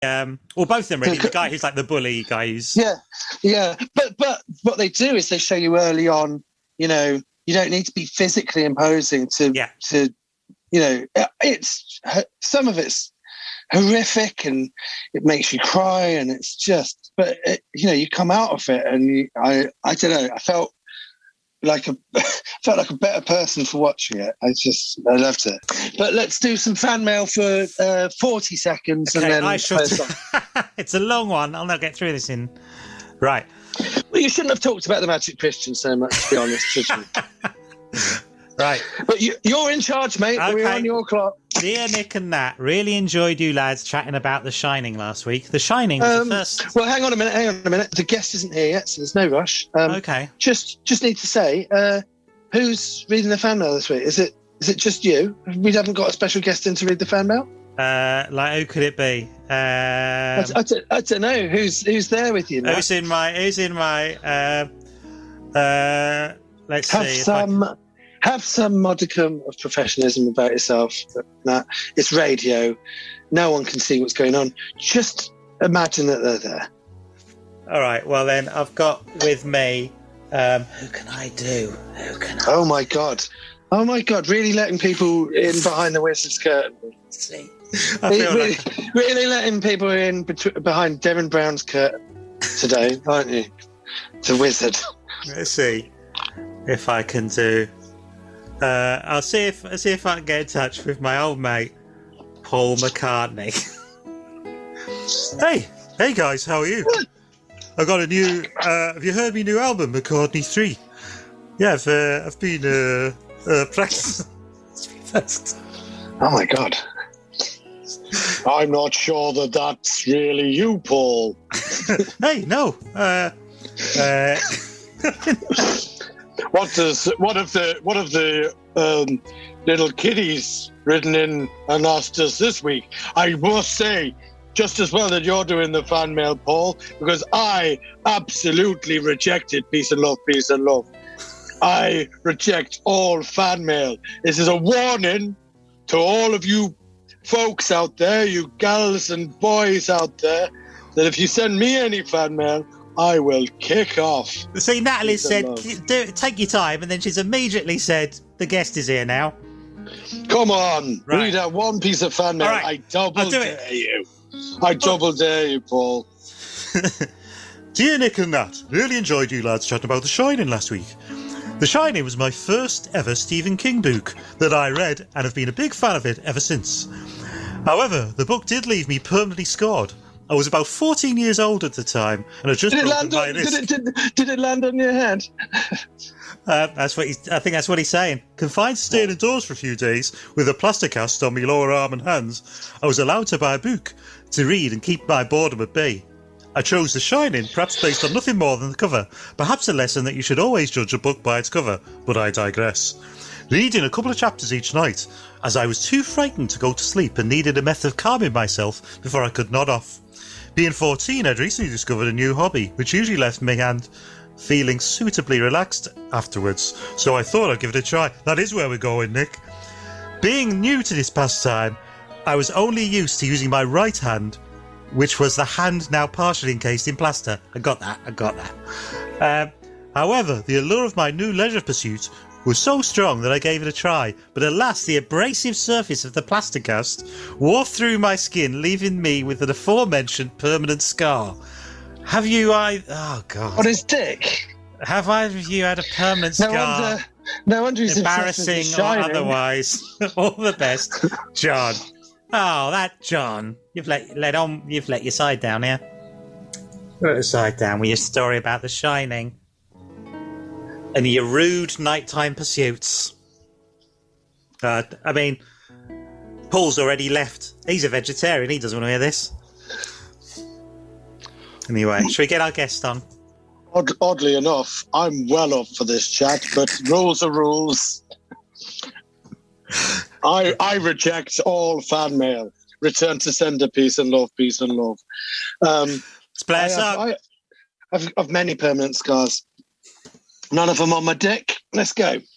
Well, both of them really. The guy who's like the bully guy who's... Yeah. But what they do is they show you early on, you know, you don't need to be physically imposing to, you know, it's, some of it's horrific and it makes you cry and it's just, but it, you know, you come out of it and I don't know, I felt like a better person for watching it. I loved it. But let's do some fan mail for 40 seconds and then it's a long one. I'll not get through this in. Right. Well, you shouldn't have talked about the Magic Christian so much, to be honest, should you? Right. But you're in charge, mate. Okay. We're on your clock. Dear Nick and Nat, really enjoyed you lads chatting about The Shining last week. The Shining was the first... Well, hang on a minute. The guest isn't here yet, so there's no rush. Okay. Just need to say, who's reading the fan mail this week? Is it just you? We haven't got a special guest in to read the fan mail? Like, who could it be? I don't know. Who's there with you, Nat? Who's in my... let's see. Have some modicum of professionalism about yourself. Nat. It's radio. No one can see what's going on. Just imagine that they're there. All right. Well, then I've got with me. Who can I do? Oh my god! Really letting people in behind the Wizard's curtain. See, really letting people in behind Devin Brown's curtain today, aren't you? The Wizard. Let's see if I can do. I'll see if I can get in touch with my old mate Paul McCartney. Hey guys, how are you? I got a new. Have you heard my new album, McCartney 3? Yeah, I've been practicing. Oh my god! I'm not sure that's really you, Paul. Hey, no. What have the little kiddies written in and asked us this week? I must say, just as well that you're doing the fan mail, Paul, because I absolutely rejected peace and love. I reject all fan mail. This is a warning to all of you folks out there, you gals and boys out there, that if you send me any fan mail, I will kick off. See, Natalie said, take your time, and then she's immediately said, the guest is here now. Come on, read out one piece of fan mail. Right. I double dare you. I double dare you, Paul. Dear Nick and Nat, really enjoyed you lads chatting about The Shining last week. The Shining was my first ever Stephen King book that I read and have been a big fan of it ever since. However, the book did leave me permanently scarred. I was about 14 years old at the time, and I just broken my wrist. Did it land on your head? I think that's what he's saying. Confined to staying indoors for a few days with a plaster cast on my lower arm and hands, I was allowed to buy a book to read and keep my boredom at bay. I chose The Shining, perhaps based on nothing more than the cover, perhaps a lesson that you should always judge a book by its cover, but I digress. Reading a couple of chapters each night, as I was too frightened to go to sleep and needed a method of calming myself before I could nod off. Being 14, I'd recently discovered a new hobby, which usually left me feeling suitably relaxed afterwards, so I thought I'd give it a try. That is where we're going, Nick. Being new to this pastime, I was only used to using my right hand, which was the hand now partially encased in plaster. I got that. However, the allure of my new leisure pursuit was so strong that I gave it a try, but alas, the abrasive surface of the plaster cast wore through my skin, leaving me with an aforementioned permanent scar. Have you... Oh, God. On his dick? Have either of you had a permanent scar? No wonder he's embarrassing or otherwise. All the best, John. Oh, that John. You've let your side down here. Let the side down with your story about The Shining. And your rude nighttime pursuits. I mean, Paul's already left. He's a vegetarian. He doesn't want to hear this. Anyway, should we get our guest on? Oddly enough, I'm well up for this chat, but rules are rules. I reject all fan mail. Return to sender, peace and love, peace and love. Splash up. I've many permanent scars. None of them on my dick. Let's go.